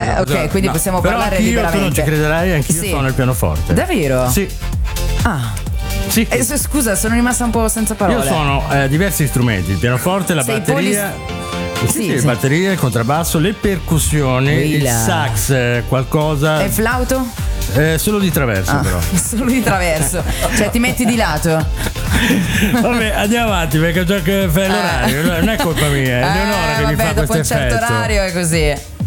Ok, quindi possiamo però parlare anch'io, liberamente. tu non ci crederai, anch'io Sì. suono il pianoforte. Davvero? Sì. Ah. Sì. Scusa, sono rimasta un po' senza parole. Io suono diversi strumenti, il pianoforte, la Sei batteria. Sì, la sì. batteria, il contrabbasso, le percussioni, il Quella. sax, qualcosa. E il flauto? Solo di traverso, però. Solo di traverso. Cioè ti metti di lato. Vabbè, andiamo avanti perché già che fai l'orario, non è colpa mia, è Leonora che mi fa dopo questo un certo effetto. orario è così.